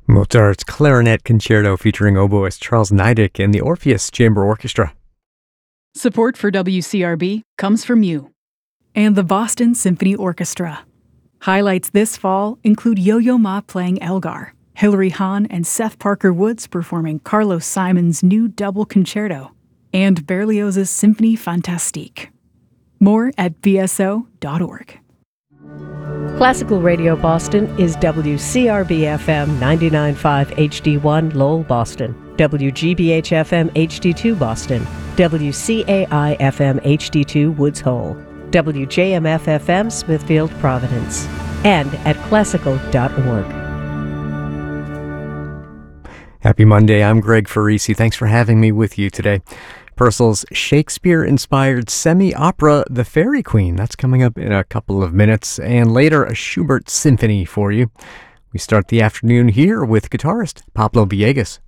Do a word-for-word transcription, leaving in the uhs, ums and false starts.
Mozart's Clarinet Concerto featuring oboist Charles Niedek and the Orpheus Chamber Orchestra. Support for W C R B comes from you and the Boston Symphony Orchestra. Highlights this fall include Yo-Yo Ma playing Elgar, Hilary Hahn and Seth Parker Woods performing Carlos Simon's new double concerto, and Berlioz's Symphonie Fantastique. More at b s o dot org. Classical Radio Boston is W C R B F M ninety-nine point five H D one Lowell, Boston, W G B H F M H D two Boston, W C A I F M H D two Woods Hole, W J M F F M Smithfield, Providence, and at classical dot org. Happy Monday, I'm Greg Farisi. Thanks for having me with you today. Purcell's Shakespeare-inspired semi-opera, The Fairy Queen. That's coming up in a couple of minutes. And later, a Schubert symphony for you. We start the afternoon here with guitarist Pablo Villegas.